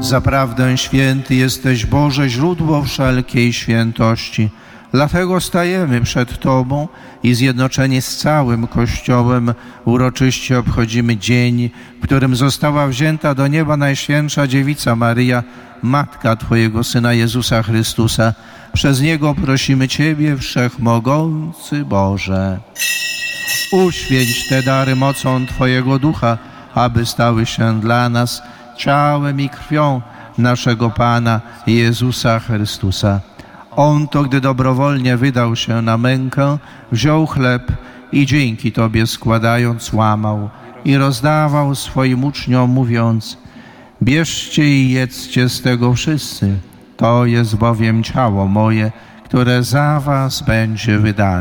Zaprawdę święty jesteś, Boże, źródło wszelkiej świętości. Dlatego stajemy przed Tobą i zjednoczeni z całym Kościołem uroczyście obchodzimy dzień, w którym została wzięta do nieba Najświętsza Dziewica Maryja, Matka Twojego Syna Jezusa Chrystusa. Przez Niego prosimy Ciebie, Wszechmogący Boże. Uświęć te dary mocą Twojego Ducha, aby stały się dla nas ciałem i krwią naszego Pana Jezusa Chrystusa. On to, gdy dobrowolnie wydał się na mękę, wziął chleb i dzięki Tobie składając łamał i rozdawał swoim uczniom, mówiąc: bierzcie i jedzcie z tego wszyscy, to jest bowiem ciało moje, które za was będzie wydane.